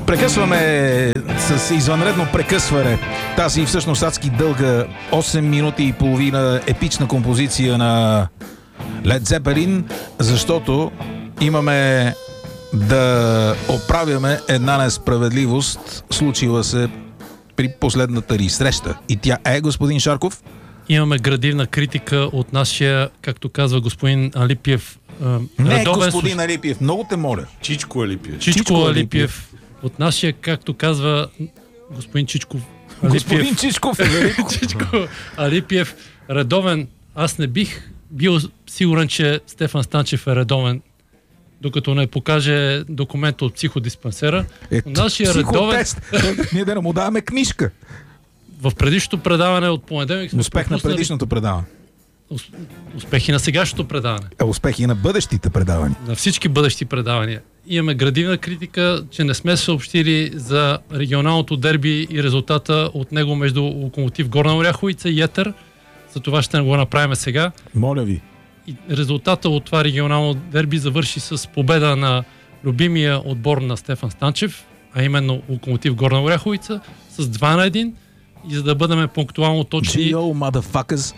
Прекъсваме с извънредно прекъсване тази всъщност адски дълга 8 минути и половина епична композиция на Led Zeppelin, защото имаме да оправяме една несправедливост, случила се при последната ни среща. И тя е, господин Шарков? Имаме градивна критика от нашия, както казва господин Алипиев. Не, господин Алипиев, много те моля. Чичко Алипиев. Чичко Алипиев. От нашия, както казва господин Чичков Алипиев. Господин Чичков е велико. Чичко Алипиев, редовен. Аз не бих бил сигурен, че Стефан Станчев е редовен, докато не покаже документа от психодиспансера. Нашия редовен... Ние да му даваме книжка. В предишното предаване от понеделник сме успех на предишното предаване. Успехи на сегашното предаване. Успехи на бъдещите предавания. На всички бъдещи предавания. Имаме градивна критика, че не сме съобщили за регионалното дерби и резултата от него между Локомотив Горна Оряховица и Етър. За това ще го направим сега. Моля ви. И резултата от това регионално дерби завърши с победа на любимия отбор на Стефан Станчев, а именно Локомотив Горна Оряховица, с 2-1. И за да бъдем пунктуално точни... G.O. motherfuckers.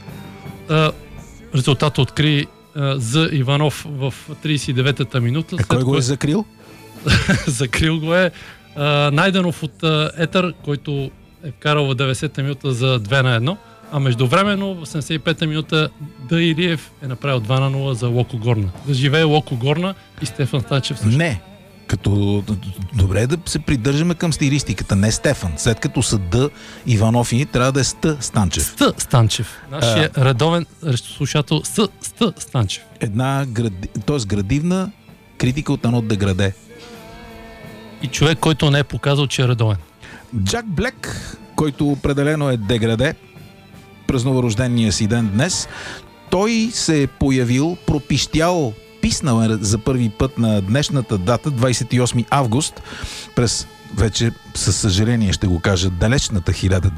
Резултата откри за Иванов в 39-та минута. Кой го е закрил? Закрил го е Найденов от Етър, който е вкарал в 90-та минута за 2-1. А междувременно в 75-та минута Д. Илиев е направил 2-0 за Локо Горна. Да живее Локо Горна и Стефан Станчев също. Не. Като добре да се придържаме към стилистиката. Не Стефан. След като са Д. Иванов и трябва да е Ст. Станчев. Ст. Станчев. Нашия редовен слушател Ст. Станчев. Една градивна критика от едно деграде. И човек, който не е показал, че е редовен. Джак Блек, който определено е деграде, празнува рождения си ден днес. Той се е появил, пропищял, писнал за първи път на днешната дата, 28 август, през вече със съжаление ще го кажа далечната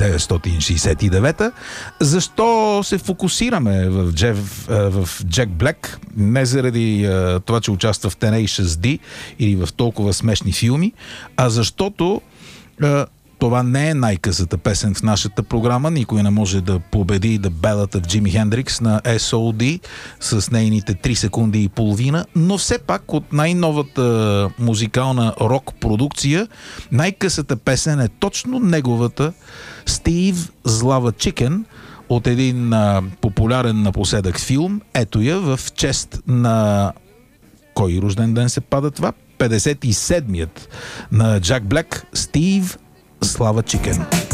1969. Защо се фокусираме в Джак Блек? Не заради това, че участва в Tenacious D или в толкова смешни филми, а защото това не е най-късата песен в нашата програма. Никой не може да победи The Ballad of Jimi Hendrix на S.O.D. с нейните 3 секунди и половина, но все пак от най-новата музикална рок-продукция най-късата песен е точно неговата Steve Slava Chicken от един популярен напоследък филм. Ето я в чест на... Кой рожден ден се пада това? 57-ият на Джак Блек, Steve Slava Chicken.